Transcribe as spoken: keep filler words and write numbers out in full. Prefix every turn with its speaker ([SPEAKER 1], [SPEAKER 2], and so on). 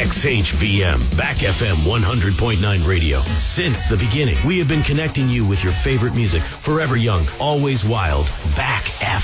[SPEAKER 1] X H V M, Back F M one hundred point nine radio. Since the beginning, we have been connecting you with your favorite music. Forever young, always wild. Back F